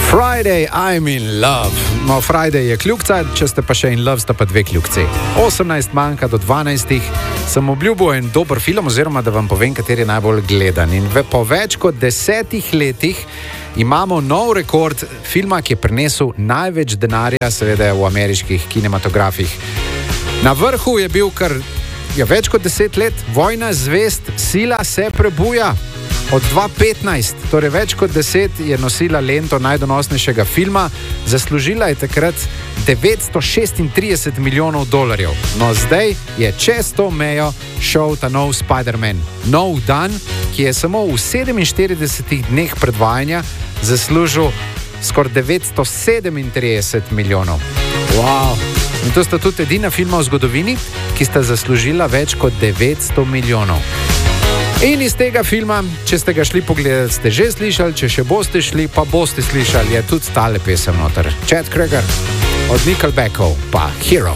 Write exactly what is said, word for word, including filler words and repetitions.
Friday, I'm in love. No, Friday je kljukca, če ste pa še in love, sta pa dve kljukci. osemnajst manjka do dvanajstih. Sem obljubil en dober film, oziroma da vam povem, kateri je najbolj gledan. In po več kot desetih letih imamo nov rekord filma, ki je prinesel največ denarja, seveda v ameriških kinematografih. Na vrhu je bil kar je več kot deset let, Vojna zvezd, Sila se prebuja. Od dva tisoč petnajst, torej več kot deset, je nosila lento najdonosnejšega filma, zaslužila je takrat devetsto šestintrideset milijonov dolarjev. No, zdaj je čez to mejo šel ta nov Spider-Man. Nov dan, ki je samo v sedeminštiridesetih dneh predvajanja zaslužil skoraj devetsto sedemintrideset milijonov. Wow! In to sta tudi edina filma v zgodovini, ki sta zaslužila več kot devetsto milijonov. In iz tega filma, če ste ga šli pogledati, ste že slišali, če še boste šli, pa boste slišali, je tudi tale pesem noter. Chad Kroeger od Nickelbackov, pa Hero.